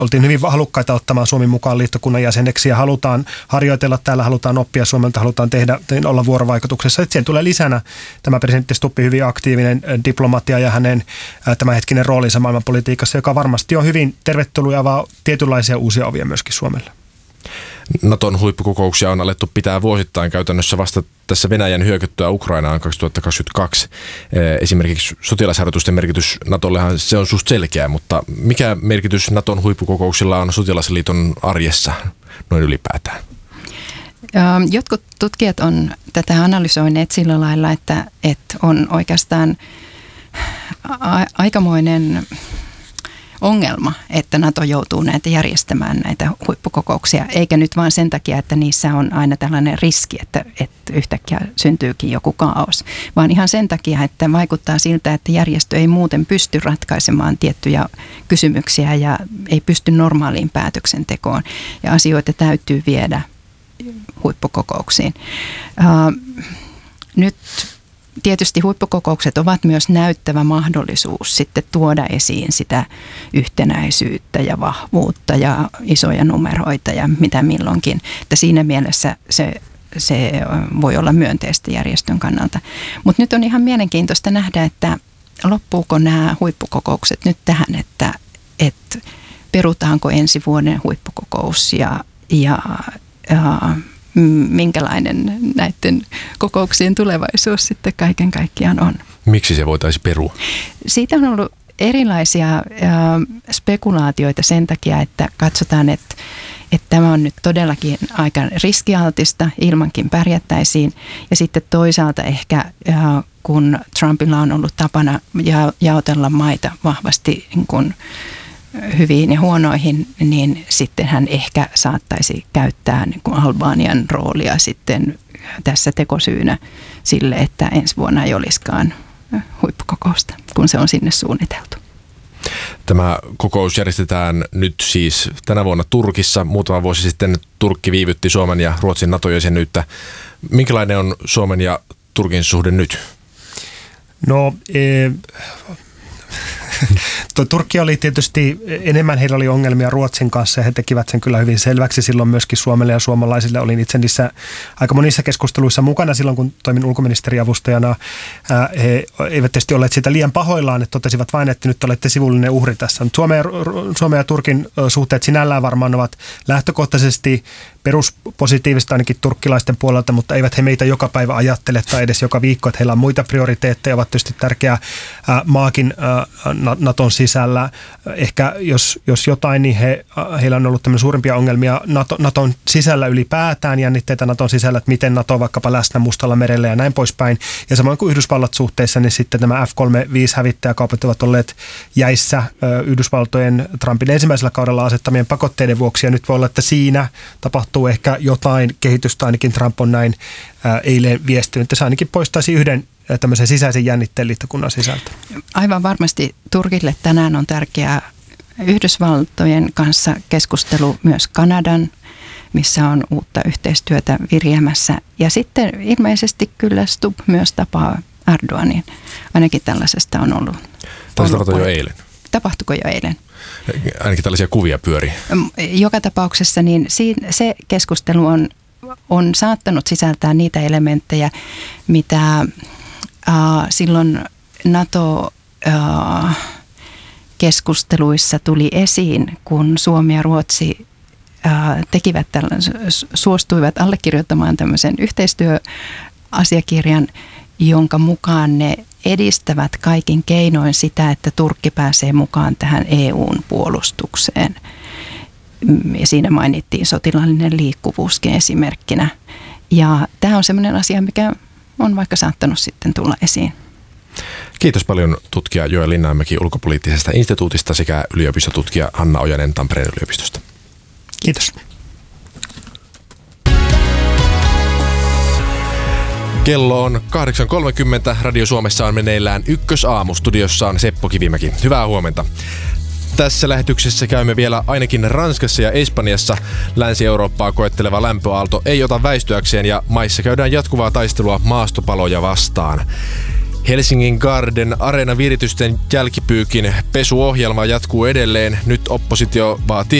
oltiin hyvin halukkaita ottamaan Suomi mukaan liittokunnan jäseneksi ja halutaan harjoitella täällä, halutaan oppia Suomelta, halutaan olla vuorovaikutuksessa. Että siihen tulee lisänä tämä presidentti Stubbin hyvin aktiivinen diplomatia ja hänen tämänhetkinen roolinsa maailmanpolitiikassa, joka varmasti on hyvin tervetullut ja avaa tietynlaisia uusia ovia myöskin Suomelle. Naton huippukokouksia on alettu pitää vuosittain käytännössä vasta tässä Venäjän hyökättyä Ukrainaan 2022. Esimerkiksi sotilasharjoitusten merkitys Natollehan se on suht selkeä, mutta mikä merkitys Naton huippukokouksilla on sotilasliiton arjessa noin ylipäätään? Jotkut tutkijat on tätä analysoineet sillä lailla, että on oikeastaan aikamoinen ongelma, että NATO joutuu järjestämään näitä huippukokouksia, eikä nyt vaan sen takia, että niissä on aina tällainen riski, että yhtäkkiä syntyykin joku kaos, vaan ihan sen takia, että vaikuttaa siltä, että järjestö ei muuten pysty ratkaisemaan tiettyjä kysymyksiä ja ei pysty normaaliin päätöksentekoon ja asioita täytyy viedä huippukokouksiin. Nyt tietysti huippukokoukset ovat myös näyttävä mahdollisuus sitten tuoda esiin sitä yhtenäisyyttä ja vahvuutta ja isoja numeroita ja mitä milloinkin. Että siinä mielessä se voi olla myönteistä järjestön kannalta. Mutta nyt on ihan mielenkiintoista nähdä, että loppuuko nämä huippukokoukset nyt tähän, että perutaanko ensi vuoden huippukokous ja minkälainen näiden kokouksien tulevaisuus sitten kaiken kaikkiaan on. Miksi se voitaisiin perua? Siitä on ollut erilaisia spekulaatioita sen takia, että katsotaan, että tämä on nyt todellakin aika riskialtista, ilmankin pärjättäisiin. Ja sitten toisaalta ehkä, kun Trumpilla on ollut tapana jaotella maita vahvasti niin kuin hyviin ja huonoihin, niin sitten hän ehkä saattaisi käyttää niin kuin Albanian roolia sitten tässä tekosyynä sille, että ensi vuonna ei olisikaan huippukokousta, kun se on sinne suunniteltu. Tämä kokous järjestetään nyt siis tänä vuonna Turkissa. Muutama vuosi sitten Turkki viivytti Suomen ja Ruotsin NATO-jäsenyyttä. Minkälainen on Suomen ja Turkin suhde nyt? No, Turkki oli tietysti, enemmän heillä oli ongelmia Ruotsin kanssa ja he tekivät sen kyllä hyvin selväksi silloin myöskin Suomelle ja suomalaisille. Olin itse niissä aika monissa keskusteluissa mukana silloin, kun toimin ulkoministeriavustajana. He eivät tietysti olleet siitä liian pahoillaan, että totesivat vain, että nyt olette sivullinen uhri tässä. Suomen ja Turkin suhteet sinällään varmaan ovat lähtökohtaisesti peruspositiivista ainakin turkkilaisten puolelta, mutta eivät he meitä joka päivä ajattele tai edes joka viikko, että heillä on muita prioriteetteja, ovat tietysti tärkeä maakin Naton sisällä. Ehkä jos jotain, niin heillä on ollut tämmöinen suurimpia ongelmia Naton sisällä ylipäätään, jännitteitä Naton sisällä, että miten Nato on vaikkapa läsnä Mustalla merellä ja näin poispäin. Ja samoin kuin Yhdysvallat suhteessa, niin sitten tämä F-35-hävittäjäkaupat ovat olleet jäissä Yhdysvaltojen Trumpin ensimmäisellä kaudella asettamien pakotteiden vuoksi, ja nyt voi olla, että siinä tapahtuu ehkä jotain kehitystä, ainakin Trump on näin eilen viestinyt, että se ainakin poistaisi yhden tämmöisen sisäisen jännitteen liittokunnan sisältä. Aivan varmasti Turkille tänään on tärkeää Yhdysvaltojen kanssa keskustelu, myös Kanadan, missä on uutta yhteistyötä viriämässä. Ja sitten ilmeisesti kyllä Stubb myös tapaa Erdoganin. Ainakin tällaisesta on ollut. Taisi tapahtua jo eilen. Tapahtuiko jo eilen? Ainakin tällaisia kuvia pyörii. Joka tapauksessa niin se keskustelu on saattanut sisältää niitä elementtejä, mitä silloin NATO-keskusteluissa tuli esiin, kun Suomi ja Ruotsi suostuivat allekirjoittamaan tämmöisen yhteistyöasiakirjan, jonka mukaan ne edistävät kaikin keinoin sitä, että Turkki pääsee mukaan tähän EUn puolustukseen. Ja siinä mainittiin sotilaallinen liikkuvuuskin esimerkkinä. Ja tämä on sellainen asia, mikä on vaikka saattanut sitten tulla esiin. Kiitos paljon tutkija Joel Linnanmäki ulkopoliittisesta instituutista sekä yliopistotutkija Hanna Ojanen Tampereen yliopistosta. Kiitos. Kello on 8.30. Radio Suomessa on meneillään Ykkösaamu. Studiossa on Seppo Kivimäki. Hyvää huomenta. Tässä lähetyksessä käymme vielä ainakin Ranskassa ja Espanjassa. Länsi-Eurooppaa koetteleva lämpöaalto ei ota väistyäkseen ja maissa käydään jatkuvaa taistelua maastopaloja vastaan. Helsingin Garden Areena viritysten jälkipyykin pesuohjelma jatkuu edelleen. Nyt oppositio vaatii